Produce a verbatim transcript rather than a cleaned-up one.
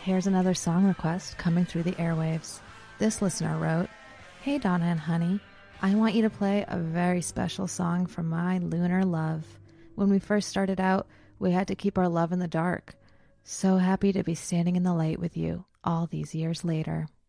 Here's another song request coming through the airwaves. This listener wrote, "Hey Donna and Honey, I want you to play a very special song from my lunar love. When we first started out, we had to keep our love in the dark. So happy to be standing in the light with you all these years later."